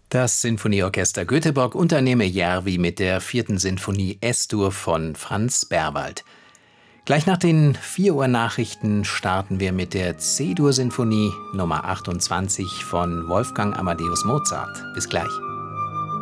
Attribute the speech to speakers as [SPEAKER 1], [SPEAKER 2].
[SPEAKER 1] Das Sinfonieorchester Göteborg Unternehme Järvi mit der 4. Sinfonie S-Dur von Franz Berwald. Gleich nach den 4 Uhr Nachrichten starten wir mit der C-Dur-Sinfonie Nummer 28 von Wolfgang Amadeus Mozart. Bis gleich.